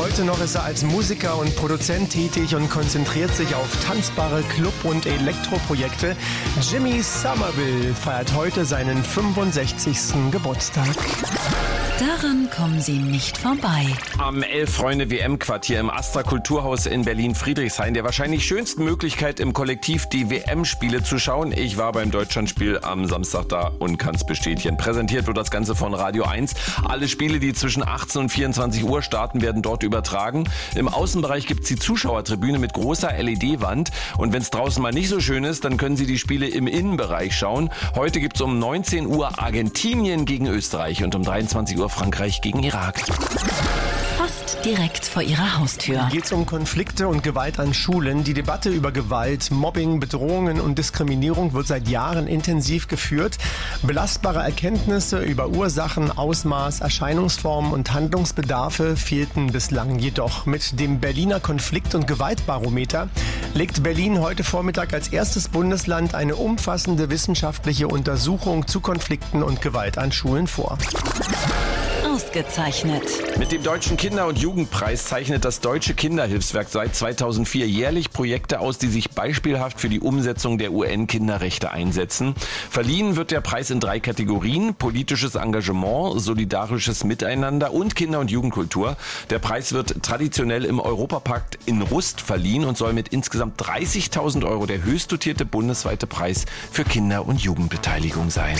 Heute noch ist er als Musiker und Produzent tätig und konzentriert sich auf tanzbare Club- und Elektroprojekte. Jimmy Somerville feiert heute seinen 65. Geburtstag. Daran kommen Sie nicht vorbei. Am Elf-Freunde-WM-Quartier im Astra Kulturhaus in Berlin-Friedrichshain, der wahrscheinlich schönsten Möglichkeit im Kollektiv die WM-Spiele zu schauen. Ich war beim Deutschlandspiel am Samstag da und kann's bestätigen. Präsentiert wird das Ganze von Radio 1. Alle Spiele, die zwischen 18 und 24 Uhr starten, werden dort übertragen. Im Außenbereich gibt's die Zuschauertribüne mit großer LED-Wand. Und wenn's draußen mal nicht so schön ist, dann können Sie die Spiele im Innenbereich schauen. Heute gibt's um 19 Uhr Argentinien gegen Österreich und um 23 Uhr Frankreich gegen Irak. Fast direkt vor Ihrer Haustür. Geht es um Konflikte und Gewalt an Schulen. Die Debatte über Gewalt, Mobbing, Bedrohungen und Diskriminierung wird seit Jahren intensiv geführt. Belastbare Erkenntnisse über Ursachen, Ausmaß, Erscheinungsformen und Handlungsbedarfe fehlten bislang jedoch. Mit dem Berliner Konflikt- und Gewaltbarometer legt Berlin heute Vormittag als erstes Bundesland eine umfassende wissenschaftliche Untersuchung zu Konflikten und Gewalt an Schulen vor. Ausgezeichnet. Mit dem Deutschen Kinder- und Jugendpreis zeichnet das Deutsche Kinderhilfswerk seit 2004 jährlich Projekte aus, die sich beispielhaft für die Umsetzung der UN-Kinderrechte einsetzen. Verliehen wird der Preis in 3 Kategorien: politisches Engagement, solidarisches Miteinander und Kinder- und Jugendkultur. Der Preis wird traditionell im Europapakt in Rust verliehen und soll mit insgesamt 30.000 € der höchst dotierte bundesweite Preis für Kinder- und Jugendbeteiligung sein.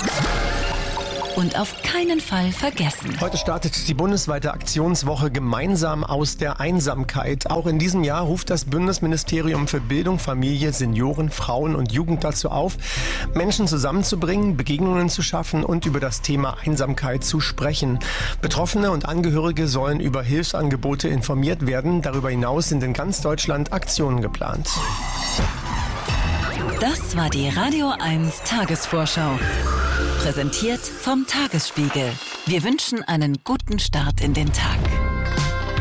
Und auf keinen Fall vergessen. Heute startet die bundesweite Aktionswoche Gemeinsam aus der Einsamkeit. Auch in diesem Jahr ruft das Bundesministerium für Bildung, Familie, Senioren, Frauen und Jugend dazu auf, Menschen zusammenzubringen, Begegnungen zu schaffen und über das Thema Einsamkeit zu sprechen. Betroffene und Angehörige sollen über Hilfsangebote informiert werden. Darüber hinaus sind in ganz Deutschland Aktionen geplant. Das war die Radio 1 Tagesvorschau. Präsentiert vom Tagesspiegel. Wir wünschen einen guten Start in den Tag.